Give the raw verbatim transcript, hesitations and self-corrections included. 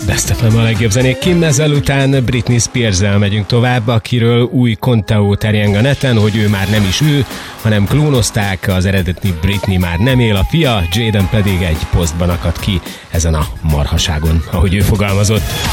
Best ef em a legjobb zenék kinn, ezzel után Britney Spears-zel megyünk tovább, akiről új konteó terjeng a neten, hogy ő már nem is ő, hanem klónozták, az eredeti Britney már nem él, a fia, Jaden pedig egy posztban akadt ki ezen a marhaságon, ahogy ő fogalmazott.